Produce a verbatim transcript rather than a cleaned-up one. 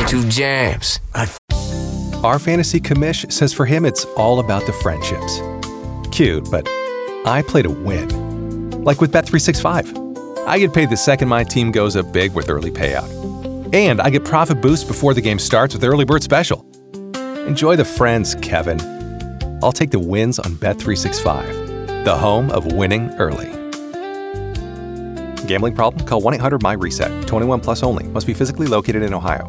Two jams. Our fantasy commish says for him it's all about the friendships. Cute, but I play to win. Like with Bet three sixty-five. I get paid the second my team goes up big with early payout. And I get profit boost before the game starts with Early Bird Special. Enjoy the friends, Kevin. I'll take the wins on Bet three sixty-five, the home of winning early. Gambling problem? Call one eight hundred M Y RESET. twenty-one plus only. Must be physically located in Ohio.